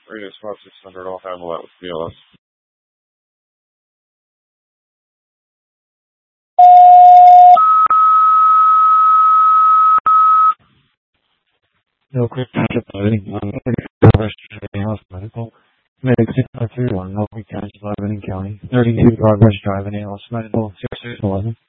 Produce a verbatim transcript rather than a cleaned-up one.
Radio Squad six hundred, I'll handle that with B L S. No quick touch-up loading. Um, Progress House Medical. Medic six five three one, Milwaukee County, Lebanon County. thirty-two Progress Drive in Alice Medical, six six eleven.